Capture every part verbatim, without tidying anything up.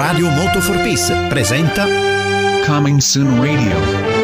Radio Moto for Peace presenta Coming Soon Radio.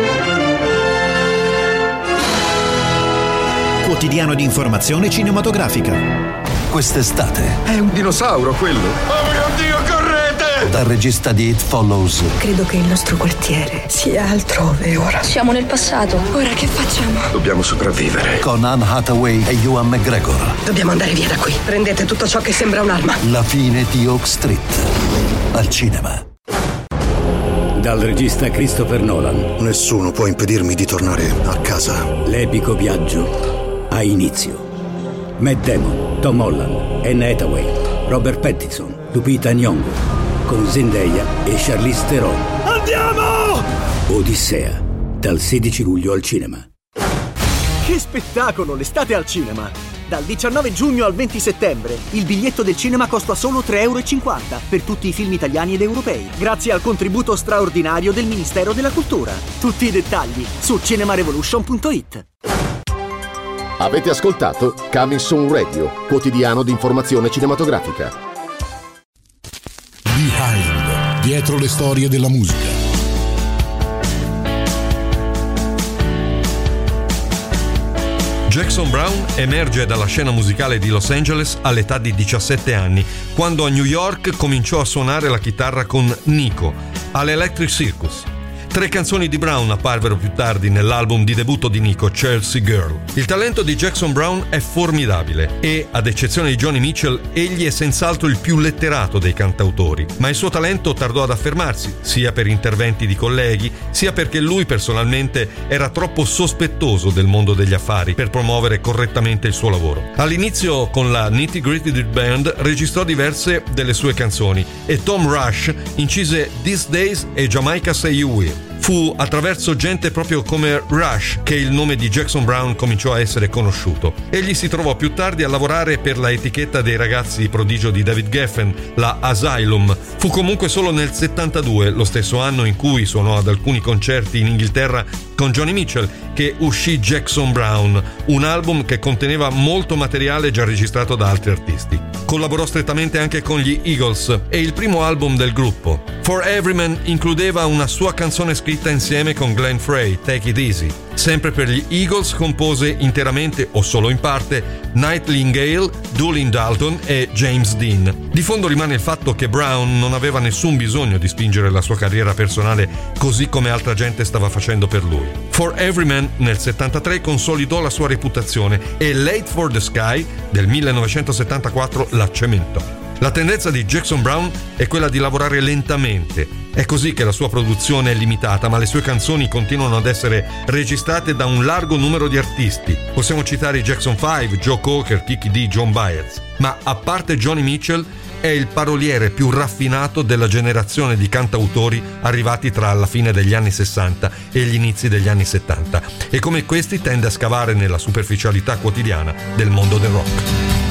Quotidiano di informazione cinematografica. Quest'estate è un dinosauro quello. Oh mio Dio, correte! Dal regista di It Follows. Credo che il nostro quartiere sia altrove ora. Siamo nel passato. Ora che facciamo? Dobbiamo sopravvivere. Con Anne Hathaway e Ewan McGregor. Dobbiamo andare via da qui. Prendete tutto ciò che sembra un'arma. La fine di Oak Street. Al cinema. Dal regista Christopher Nolan. Nessuno può impedirmi di tornare a casa. L'epico viaggio ha inizio. Matt Damon, Tom Holland, Anne Hathaway, Robert Pattinson, Lupita Nyong'o, con Zendaya e Charlize Theron. Andiamo! Odissea, dal sedici luglio al cinema. Che spettacolo, l'estate al cinema! Dal diciannove giugno al venti settembre il biglietto del cinema costa solo tre e cinquanta euro per tutti i film italiani ed europei, grazie al contributo straordinario del Ministero della Cultura. Tutti i dettagli su cinemarevolution punto it. Avete ascoltato Coming Soon Radio, quotidiano di informazione cinematografica. Behind, dietro le storie della musica. Jackson Browne emerge dalla scena musicale di Los Angeles all'età di diciassette anni, quando a New York cominciò a suonare la chitarra con Nico, all'Electric Circus. Tre canzoni di Browne apparvero più tardi nell'album di debutto di Nico, Chelsea Girl. Il talento di Jackson Browne è formidabile e, ad eccezione di Joni Mitchell, egli è senz'altro il più letterato dei cantautori, ma il suo talento tardò ad affermarsi, sia per interventi di colleghi, sia perché lui personalmente era troppo sospettoso del mondo degli affari per promuovere correttamente il suo lavoro. All'inizio, con la Nitty Gritty Dirt Band, registrò diverse delle sue canzoni e Tom Rush incise These Days e Jamaica Say You Will. Fu attraverso gente proprio come Rush che il nome di Jackson Browne cominciò a essere conosciuto. Egli si trovò più tardi a lavorare per la etichetta dei ragazzi prodigio di David Geffen, la Asylum. Fu comunque solo nel settantadue, lo stesso anno in cui suonò ad alcuni concerti in Inghilterra con Joni Mitchell, che uscì Jackson Browne, un album che conteneva molto materiale già registrato da altri artisti. Collaborò strettamente anche con gli Eagles e il primo album del gruppo, For Everyman, includeva una sua canzone scritta insieme con Glenn Frey, Take It Easy. Sempre per gli Eagles compose interamente o solo in parte Nightingale, Doolin Dalton e James Dean. Di fondo rimane il fatto che Browne non aveva nessun bisogno di spingere la sua carriera personale così come altra gente stava facendo per lui. For Everyman nel settantatré consolidò la sua reputazione e Late for the Sky del millenovecentosettantaquattro la cementò. La tendenza di Jackson Browne è quella di lavorare lentamente. È così che la sua produzione è limitata, ma le sue canzoni continuano ad essere registrate da un largo numero di artisti. Possiamo citare i Jackson five, Joe Cocker, Kiki Dee, John Baez. Ma a parte Joni Mitchell, è il paroliere più raffinato della generazione di cantautori arrivati tra la fine degli anni sessanta e gli inizi degli anni settanta. E come questi tende a scavare nella superficialità quotidiana del mondo del rock.